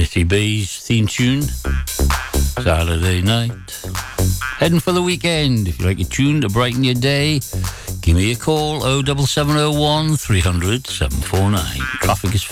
Mitty B's theme tune. Saturday night. Heading for the weekend. If you like a tune to brighten your day, give me a call, 07701 300 749. Traffic is